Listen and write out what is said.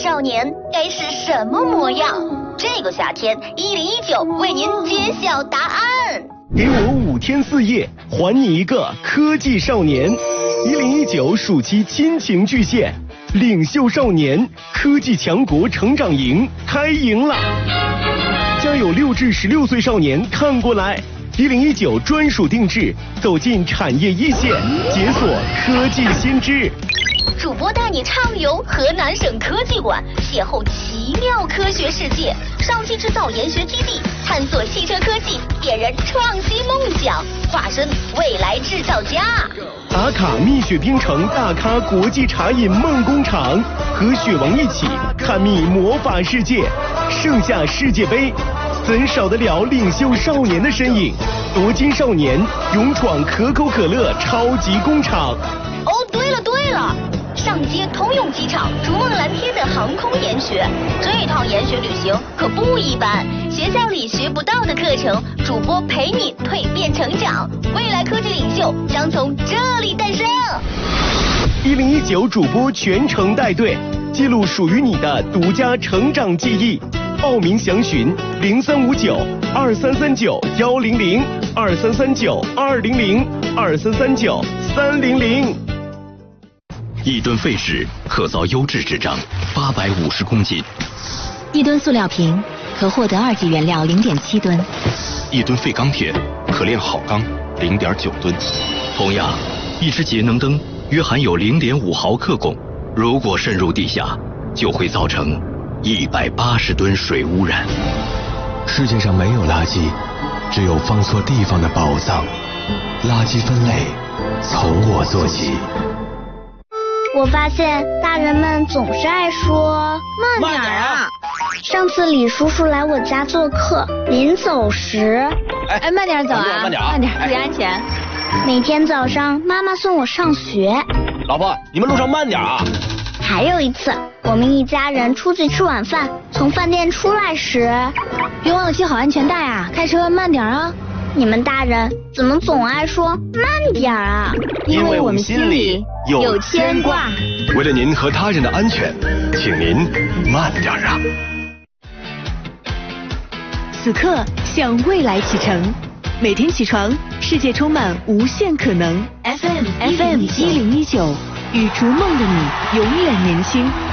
少年该是什么模样？这个夏天，1019为您揭晓答案。 给我5天4夜，还你一个科技少年。1019暑期亲情巨献，领袖少年科技强国成长营开营了！家有6至16岁少年看过来，1019专属定制，走进产业一线，解锁科技新知。 主播带你畅游河南省科技馆，邂逅奇妙科学世界；上汽制造研学基地，探索汽车科技，点燃创新梦想，化身未来制造家。 打卡蜜雪冰城大咖国际茶饮梦工厂，和雪王一起探秘魔法世界。盛夏世界杯，怎少得了领袖少年的身影？夺金少年勇闯可口可乐超级工厂。 哦，对了。上街通用机场逐梦蓝天的航空研学，这趟研学旅行可不一般，学校里学不到的课程，主播陪你蜕变成长，未来科技领袖将从这里诞生。 1019主播全程带队，记录属于你的独家成长记忆。报名详询0359-2339-100，2339-200，2339-300。 1吨废纸可造优质纸张850公斤 ，1吨塑料瓶可获得2级原料0.7吨 ，1吨废钢铁可炼好钢0.9吨。同样，一只节能灯约含有0.5毫克汞，如果渗入地下，就会造成180吨水污染。 世界上没有垃圾，只有放错地方的宝藏。垃圾分类从我做起。 我发现大人们总是爱说慢点啊！ 上次李叔叔来我家做客，临走时， 慢点走啊， 慢点， 注意安全。 每天早上妈妈送我上学， 老婆，你们路上慢点啊！ 还有一次，我们一家人出去吃晚饭，从饭店出来时， 别忘了系好安全带啊！开车慢点啊！ 你们大人怎么总爱说慢点啊？ 因为我们心里有牵挂。 为了您和他人的安全，请您慢点啊！ 此刻向未来启程，每天起床，世界充满无限可能。FM 1019，与逐梦的你永远年轻。